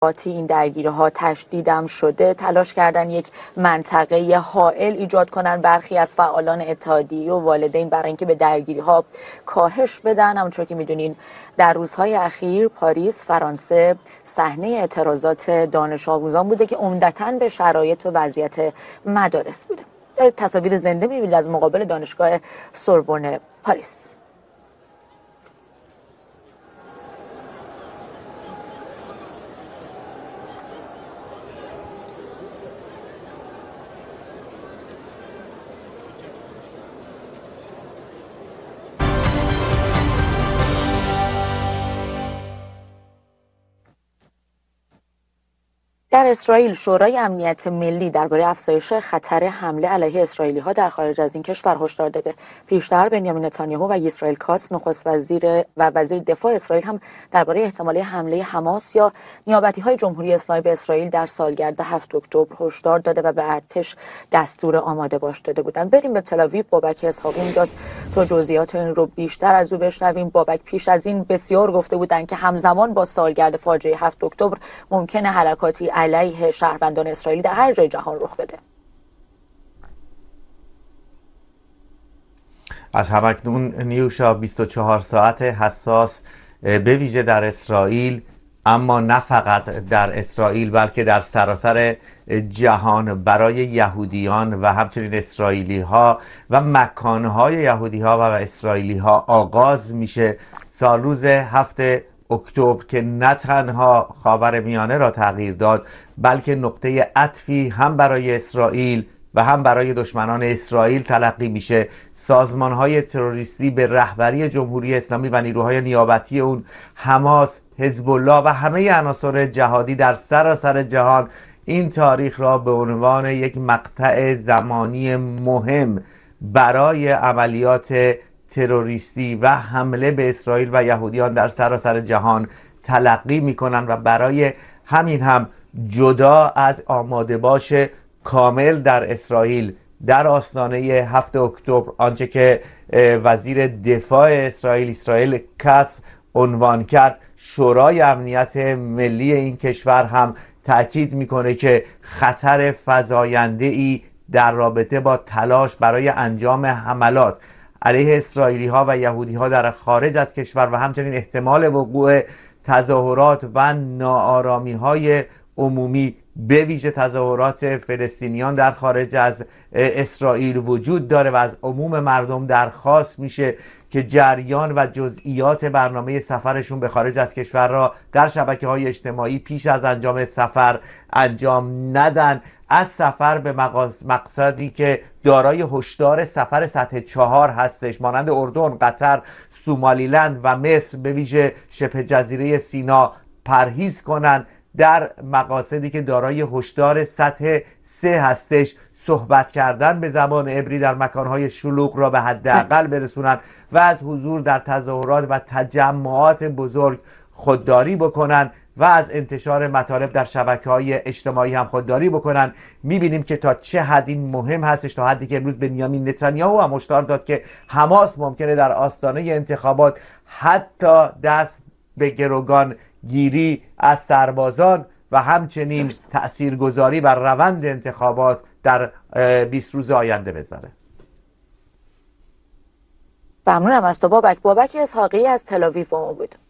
این درگیری ها تشدیدم شده، تلاش کردن یک منطقه حائل ایجاد کنن برخی از فعالان اتحادیه و والدین برای اینکه به درگیری ها کاهش بدن. همونطور که میدونین در روزهای اخیر پاریس، فرانسه صحنه اعتراضات دانش آموزان بوده که عمدتاً به شرایط و وضعیت مدارس بوده. دارید تصاویر زنده میبینید از مقابل دانشگاه سوربن پاریس. در اسرائیل شورای امنیت ملی درباره افزایش خطر حمله علیه اسرائیلی‌ها در خارج از این کشور هشدار داده. پیشتر بنیامین نتانیاهو و اسرائیل کاتس نخست وزیر و وزیر دفاع اسرائیل هم درباره احتمالی حمله حماس یا نیابتی‌های جمهوری اسلامی به اسرائیل در سالگرد 7 اکتبر هشدار داده و به ارتش دستور آماده باش داده بودند. بریم به تل‌آویو. بابک اسحاقی اونجاست تا جزئیات این رو بیشتر از او بشنویم. بابک، پیش از این بسیار گفته بودند که همزمان با سالگرد فاجعه 7 اکتبر ممکنه حرکاتی علیه شهروندان اسرائیلی در هر جای جهان رخ بده. از همکنون نیوشا 24 ساعت حساس به ویژه در اسرائیل، اما نه فقط در اسرائیل بلکه در سراسر جهان برای یهودیان و همچنین اسرائیلی ها و مکانهای یهودی ها و اسرائیلی ها آغاز میشه. سالروز 7 اکتبر که نه تنها خاورمیانه را تغییر داد بلکه نقطه عطفی هم برای اسرائیل و هم برای دشمنان اسرائیل تلقی میشه. سازمان‌های تروریستی به رهبری جمهوری اسلامی و نیروهای نیابتی اون، حماس، حزب الله و همه عناصر جهادی در سراسر جهان این تاریخ را به عنوان یک مقطع زمانی مهم برای عملیات تروریستی و حمله به اسرائیل و یهودیان در سراسر جهان تلقی میکنن و برای همین هم جدا از آماده باش کامل در اسرائیل در آستانه 7 اکتبر، آنچه که وزیر دفاع اسرائیل کاتس عنوان کرد، شورای امنیت ملی این کشور هم تأکید میکنه که خطر فزاینده‌ای در رابطه با تلاش برای انجام حملات علیه اسرائیلی ها و یهودی ها در خارج از کشور و همچنین احتمال وقوع تظاهرات و ناآرامی های عمومی به ویژه تظاهرات فلسطینیان در خارج از اسرائیل وجود داره و از عموم مردم درخواست میشه که جریان و جزئیات برنامه سفرشون به خارج از کشور را در شبکه‌های اجتماعی پیش از انجام سفر انجام ندن. از سفر به مقصدی که دارای هشدار سفر سطح 4 هستش، مانند اردن، قطر، سومالیلند و مصر، به ویژه شبه جزیره سینا پرهیز کنند. در مقاصدی که دارای هشدار سطح 3 هستش، صحبت کردن به زبان عبری در مکانهای شلوغ را به حداقل برسونند و از حضور در تظاهرات و تجمعات بزرگ خودداری بکنن و از انتشار مطالب در شبکه‌های اجتماعی هم خودداری بکنن. می‌بینیم که تا چه حد این مهم هستش، تا حدی که امروز بنیامین نتانیاهو هم هشدار داد که حماس ممکنه در آستانه انتخابات حتی دست به گروگان گیری از سربازان و همچنین تأثیرگذاری بر روند انتخابات در 20 روز آینده بذاره. ممنونم از تو بابک اسحاقی از تل‌آویو با ما بود.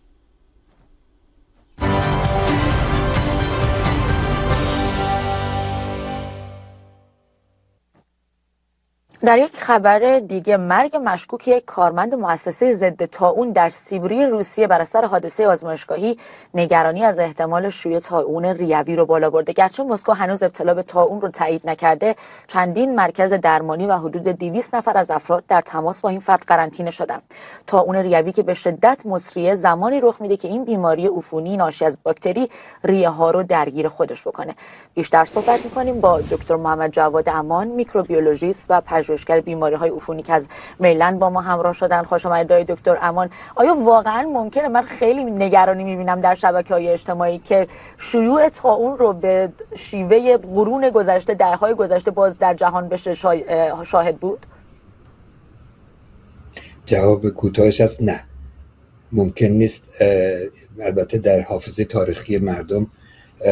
در یک خبر دیگه، مرگ مشکوک یک کارمند مؤسسه ضد طاعون در سیبری روسیه بر اثر حادثه آزمایشگاهی نگرانی از احتمال شیوع طاعون ریوی رو بالا برده. گرچه مسکو هنوز ابتلا به طاعون رو تایید نکرده، چندین مرکز درمانی و حدود 200 نفر از افراد در تماس با این فرد قرنطینه شدند. طاعون ریوی که به شدت مسریع زمانی رخ میده که این بیماری عفونی ناشی از باکتری ریه ها رو درگیر خودش بکنه. بیشتر صحبت می‌کنیم با دکتر محمد جواد امان، میکروبیولوژیست و پژوهشگر بیماری‌های عفونی که از میلند با ما همراه شدن. خوش آمدید دکتر امان. آیا واقعا ممکنه، من خیلی نگرانی می‌بینم در شبکه‌های اجتماعی، که شیوع طاعون رو به شیوه قرون گذشته، دهه‌های گذشته باز در جهان بشه شاهد بود؟ جواب کوتاهش است نه، ممکن نیست. البته در حافظه تاریخی مردم